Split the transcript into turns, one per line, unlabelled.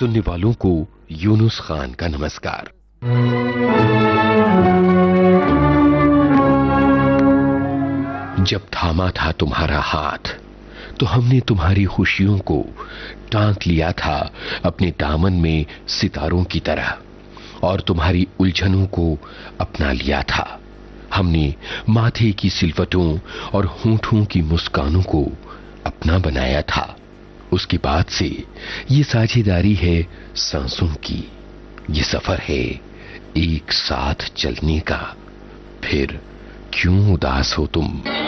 सुनने वालों को यूनुस खान का नमस्कार। जब थामा था तुम्हारा हाथ तो हमने तुम्हारी खुशियों को टांक लिया था अपने दामन में सितारों की तरह, और तुम्हारी उलझनों को अपना लिया था हमने माथे की सिलवटों और होंठों की मुस्कानों को अपना बनाया था। उसके बाद से ये साझेदारी है सांसों की, ये सफर है एक साथ चलने का। फिर क्यों उदास हो तुम?